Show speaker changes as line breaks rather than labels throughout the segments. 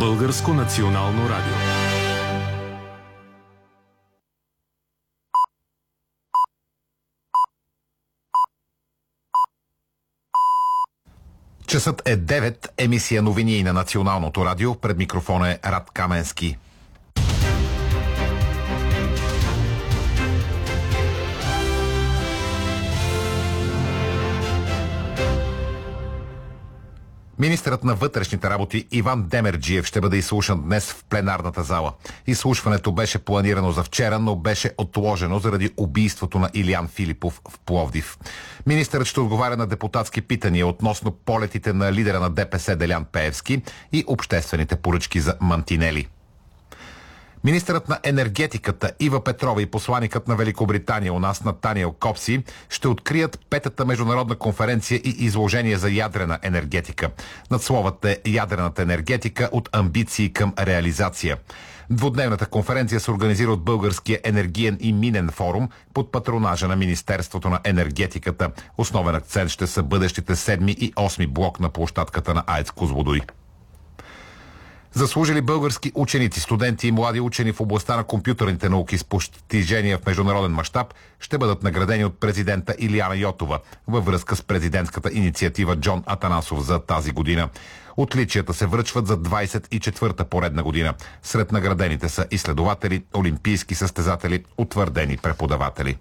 Българско национално радио.
Часът е 9, емисия новини на Националното радио. Пред микрофона е Рад Каменски. Министърът на вътрешните работи Иван Демерджиев ще бъде изслушан днес в пленарната зала. Изслушването беше планирано за вчера, но беше отложено заради убийството на Илиян Филипов в Пловдив. Министърът ще отговаря на депутатски питания относно полетите на лидера на ДПС Делян Пеевски и обществените поръчки за мантинели. Министърът на енергетиката Ива Петрова и посланикът на Великобритания у нас Натаниел Копси ще открият петата международна конференция и изложение за ядрена енергетика. Надсловът е "Ядрената енергетика от амбиции към реализация". Двудневната конференция се организира от Българския енергиен и минен форум под патронажа на Министерството на енергетиката. Основен акцент ще са бъдещите 7 и 8 блок на площадката на АЕЦ Козлодуй. Заслужили български ученици, студенти и млади учени в областта на компютърните науки с постижения в международен мащаб ще бъдат наградени от президента Илияна Йотова във връзка с президентската инициатива Джон Атанасов за тази година. Отличията се връчват за 24-та поредна година. Сред наградените са изследователи, олимпийски състезатели, утвърдени преподаватели.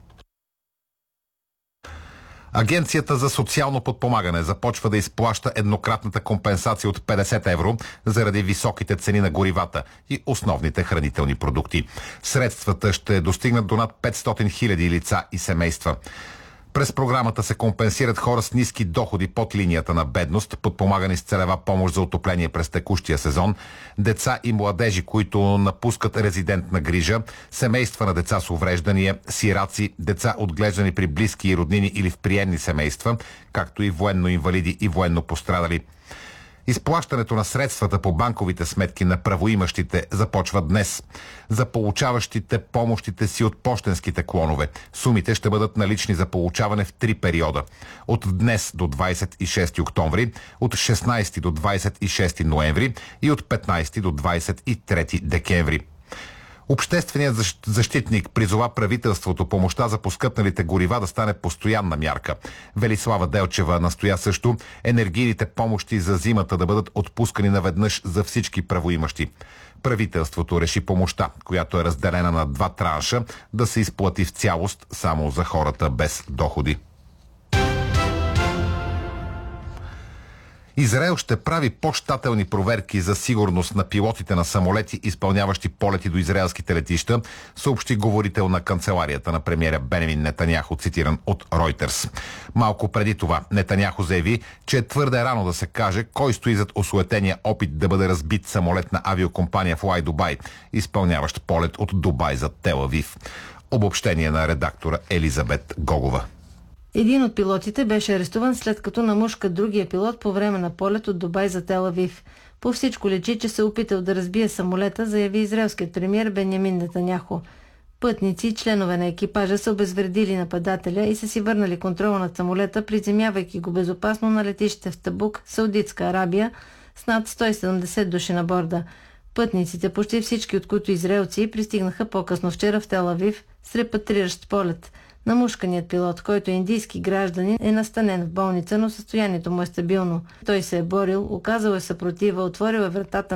Агенцията за социално подпомагане започва да изплаща еднократната компенсация от 50 евро заради високите цени на горивата и основните хранителни продукти. Средствата ще достигнат до над 500 000 лица и семейства. През програмата се компенсират хора с ниски доходи под линията на бедност, подпомагани с целева помощ за отопление през текущия сезон, деца и младежи, които напускат резидентна грижа, семейства на деца с увреждания, сираци, деца отглеждани при близки и роднини или в приемни семейства, както и военно-инвалиди и военно пострадали. Изплащането на средствата по банковите сметки на правоимащите започва днес. За получаващите помощите си от пощенските клонове сумите ще бъдат налични за получаване в 3 периода. От днес до 26 октомври, от 16 до 26 ноември и от 15 до 23 декември. Общественият защитник призова правителството помощта за поскъпналите горива да стане постоянна мярка. Велислава Делчева настоя също енергийните помощи за зимата да бъдат отпускани наведнъж за всички правоимащи. Правителството реши помощта, която е разделена на 2 транша, да се изплати в цялост само за хората без доходи. Израел ще прави по-щателни проверки за сигурност на пилотите на самолети, изпълняващи полети до израелските летища, съобщи говорител на канцеларията на премиера Бенямин Нетаняху, цитиран от Reuters. Малко преди това Нетаняху заяви, че е твърде рано да се каже кой стои зад осуетения опит да бъде разбит самолет на авиокомпания Fly Dubai, изпълняващ полет от Дубай за Тел Авив. Обобщение на редактора Елизабет Гогова.
Един от пилотите беше арестуван след като намушка другия пилот по време на полет от Дубай за Тел Авив. По всичко личи, че се опитал да разбие самолета, заяви израелският премиер Бенямин Нетаняху. Пътници и членове на екипажа са обезвредили нападателя и са си върнали контрола над самолета, приземявайки го безопасно на летище в Табук, Саудитска Арабия, с над 170 души на борда. Пътниците, почти всички от които израелци, пристигнаха по-късно вчера в Тел Авив с репатриращ полет. Намушканият пилот, който е индийски гражданин, е настанен в болница, но състоянието му е стабилно. Той се е борил, оказал е съпротива, отворил е вратата